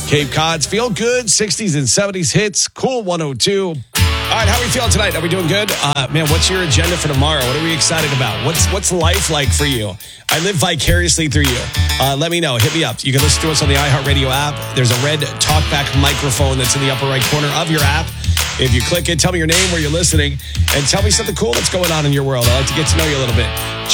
Cape Cod's feel good, 60s and 70s hits, Cool 102. All right, how are we feeling tonight? Are we doing good? Man, what's your agenda for tomorrow? What are we excited about? What's life like for you? I live vicariously through you. Let me know. Hit me up. You can listen to us on the iHeartRadio app. There's a red talkback microphone that's in the upper right corner of your app. If you click it, tell me your name, where you're listening, and tell me something cool that's going on in your world. I'd like to get to know you a little bit.